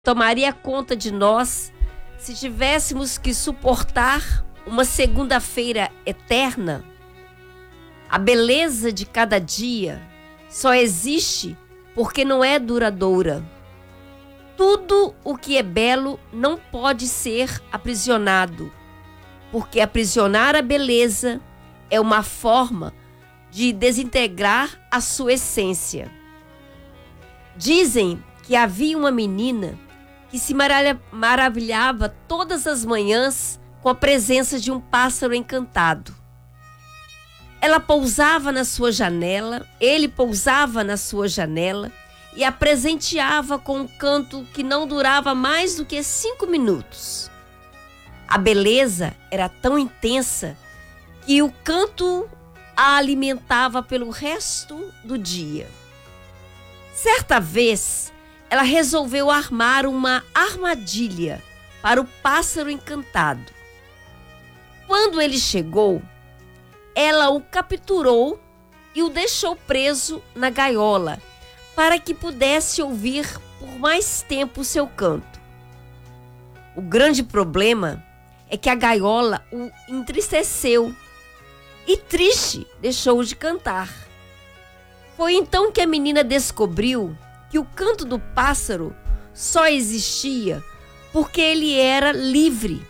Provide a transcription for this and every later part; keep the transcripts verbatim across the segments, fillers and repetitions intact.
tomaria conta de nós se tivéssemos que suportar uma segunda-feira eterna? A beleza de cada dia só existe porque não é duradoura. Tudo o que é belo não pode ser aprisionado, porque aprisionar a beleza é uma forma de desintegrar a sua essência. Dizem que havia uma menina que se maravilhava todas as manhãs com a presença de um pássaro encantado. Ela pousava na sua janela, ele pousava na sua janela e a presenteava com um canto que não durava mais do que cinco minutos. A beleza era tão intensa que o canto a alimentava pelo resto do dia. Certa vez, ela resolveu armar uma armadilha para o pássaro encantado. Quando ele chegou, ela o capturou e o deixou preso na gaiola para que pudesse ouvir por mais tempo o seu canto. O grande problema é que a gaiola o entristeceu e, triste, deixou de cantar. Foi então que a menina descobriu que o canto do pássaro só existia porque ele era livre.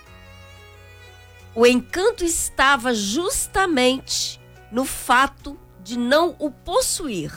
O encanto estava justamente no fato de não o possuir.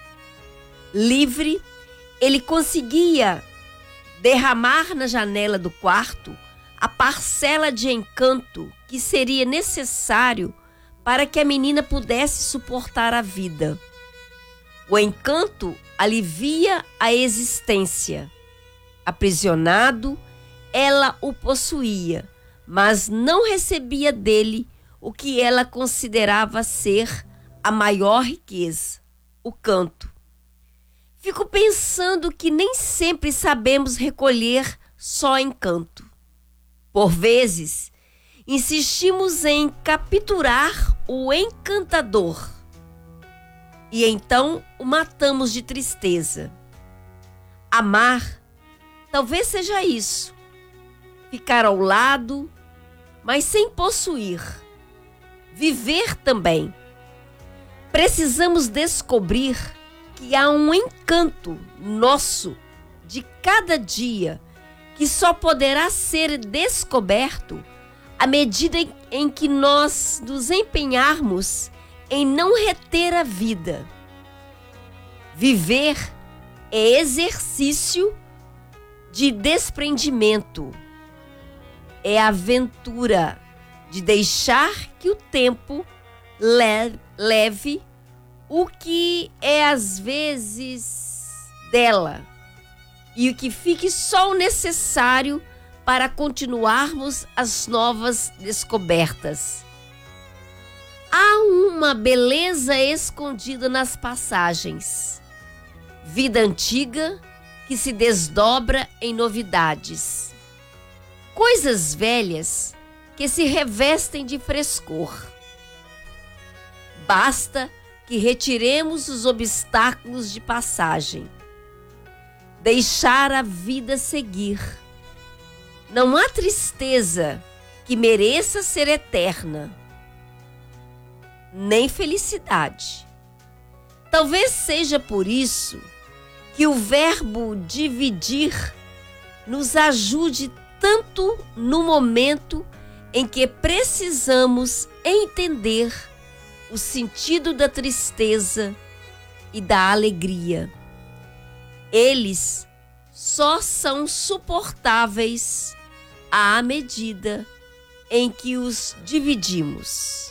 Livre, ele conseguia derramar na janela do quarto a parcela de encanto que seria necessário para que a menina pudesse suportar a vida. O encanto alivia a existência. Aprisionado, ela o possuía, mas não recebia dele o que ela considerava ser a maior riqueza, o canto. Fico pensando que nem sempre sabemos recolher só encanto. Por vezes, insistimos em capturar o encantador e então o matamos de tristeza. Amar talvez seja isso, ficar ao lado, mas sem possuir. Viver também. Precisamos descobrir que há um encanto nosso de cada dia que só poderá ser descoberto à medida em que nós nos empenharmos em não reter a vida. Viver é exercício de desprendimento. É aventura de deixar que o tempo leve, leve o que é às vezes dela e o que fique só o necessário para continuarmos as novas descobertas. Há uma beleza escondida nas passagens. Vida antiga que se desdobra em novidades. Coisas velhas que se revestem de frescor. Basta que retiremos os obstáculos de passagem. Deixar a vida seguir. Não há tristeza que mereça ser eterna, nem felicidade. Talvez seja por isso que o verbo dividir nos ajude tanto no momento em que precisamos entender o sentido da tristeza e da alegria. Eles só são suportáveis à medida em que os dividimos.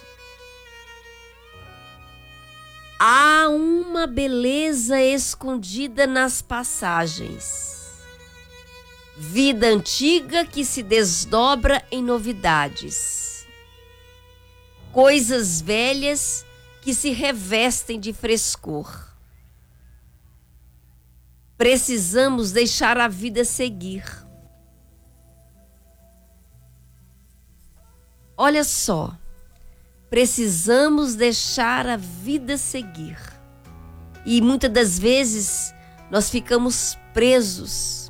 Há uma beleza escondida nas passagens. Vida antiga que se desdobra em novidades. Coisas velhas que se revestem de frescor. Precisamos deixar a vida seguir. Olha só, precisamos deixar a vida seguir. E muitas das vezes nós ficamos presos